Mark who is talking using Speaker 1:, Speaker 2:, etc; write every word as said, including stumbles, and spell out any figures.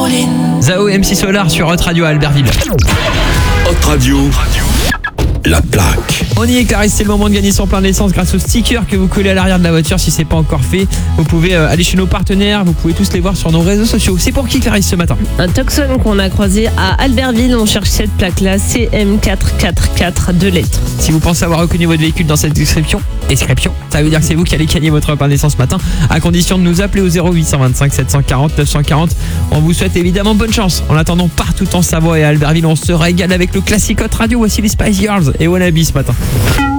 Speaker 1: Zao et M C Solar sur Hot Radio à Albertville.
Speaker 2: Hot Radio, la plaque.
Speaker 1: On y est, Clarisse, c'est le moment de gagner son plein d'essence grâce aux stickers que vous collez à l'arrière de la voiture. Si c'est pas encore fait, vous pouvez euh, aller chez nos partenaires, vous pouvez tous les voir sur nos réseaux sociaux. C'est pour qui, Clarisse, ce matin?
Speaker 3: Un Tucson qu'on a croisé à Albertville, on cherche cette plaque-là, C M quatre quatre quatre, deux lettres.
Speaker 1: Si vous pensez avoir reconnu votre véhicule dans cette description, description, ça veut dire que c'est vous qui allez gagner votre plein d'essence ce matin, à condition de nous appeler au zéro huit cent vingt-cinq sept cent quarante neuf cent quarante. On vous souhaite évidemment bonne chance. En attendant, partout en Savoie et à Albertville, on se régale avec le classique Hot Radio. Voici les Spice Girls et Wannabe ce matin.